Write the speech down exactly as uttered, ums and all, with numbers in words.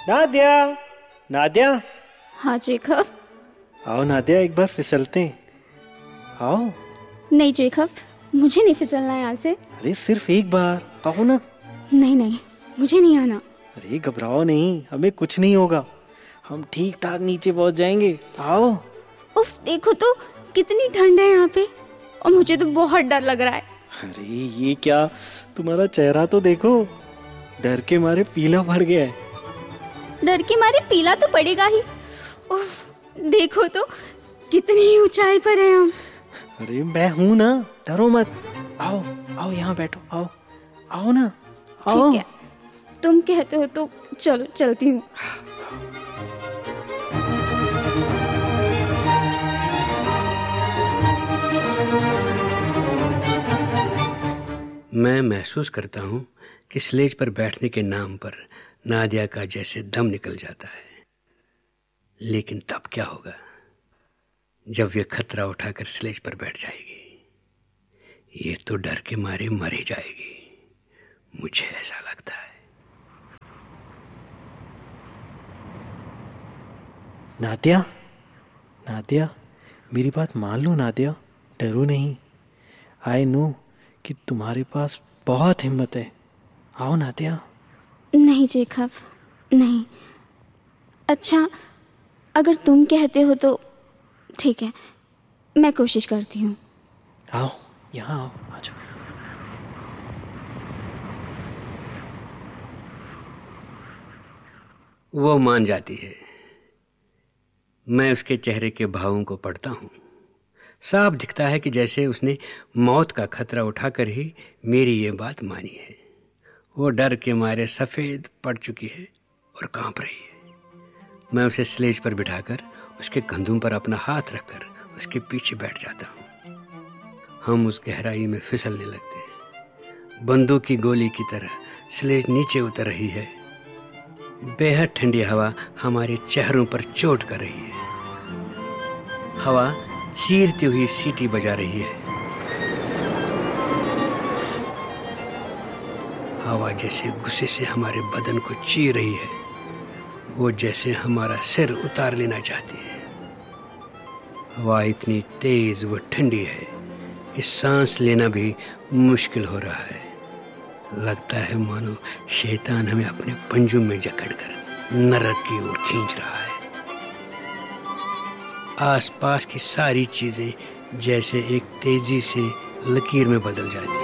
नादिया, नादिया। हाँ जेकब। आओ नादिया, एक बार फिसलते हैं। आओ। नहीं जेकब, मुझे नहीं फिसलना यहाँ से। अरे सिर्फ एक बार आओ ना। नहीं नहीं, मुझे नहीं आना। अरे घबराओ नहीं, हमें कुछ नहीं होगा, हम ठीक ठाक नीचे पहुंच जाएंगे। आओ। उफ, देखो तो कितनी ठंड है यहाँ पे, और मुझे तो बहुत डर लग रहा है। अरे ये क्या, तुम्हारा चेहरा तो देखो, डर के मारे पीला पड़ गया है। डर के मारे पीला तो पड़ेगा ही। उफ, देखो तो कितनी ऊंचाई पर है हम। अरे मैं हूं ना, डरो मत। आओ आओ, यहाँ बैठो। आओ आओ ना, आओ। ठीक है, तुम कहते हो तो चलो, चलती हूँ। मैं महसूस करता हूँ कि स्लेज पर बैठने के नाम पर नादिया का जैसे दम निकल जाता है। लेकिन तब क्या होगा जब ये खतरा उठाकर स्लेज पर बैठ जाएगी? ये तो डर के मारे मर ही जाएगी, मुझे ऐसा लगता है। नादिया, नादिया, मेरी बात मान लो नादिया, डरो नहीं। आई नो कि तुम्हारे पास बहुत हिम्मत है। आओ नादिया। नहीं जेकब, नहीं। अच्छा, अगर तुम कहते हो तो ठीक है, मैं कोशिश करती हूँ। आओ, यहाँ आओ, आ जाओ। वो मान जाती है। मैं उसके चेहरे के भावों को पढ़ता हूँ। साफ दिखता है कि जैसे उसने मौत का खतरा उठाकर ही मेरी ये बात मानी है। वो डर के मारे सफ़ेद पड़ चुकी है और कांप रही है। मैं उसे स्लेज पर बिठाकर उसके कंधों पर अपना हाथ रखकर उसके पीछे बैठ जाता हूँ। हम उस गहराई में फिसलने लगते हैं। बंदूक की गोली की तरह स्लेज नीचे उतर रही है। बेहद ठंडी हवा हमारे चेहरों पर चोट कर रही है। हवा चीरती हुई सीटी बजा रही है। हवा जैसे गुस्से से हमारे बदन को चीर रही है। वो जैसे हमारा सिर उतार लेना चाहती है। हवा इतनी तेज व ठंडी है कि सांस लेना भी मुश्किल हो रहा है। लगता है मानो शैतान हमें अपने पंजों में जकड़कर नरक की ओर खींच रहा है। आसपास की सारी चीजें जैसे एक तेजी से लकीर में बदल जाती